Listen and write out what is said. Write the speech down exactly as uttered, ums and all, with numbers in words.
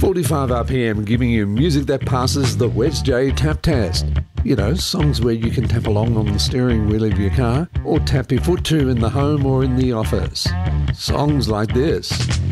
forty-five R P M, giving you music that passes the Wes J tap test. You know, songs where you can tap along on the steering wheel of your car or tap your foot to in the home or in the office. Songs like this.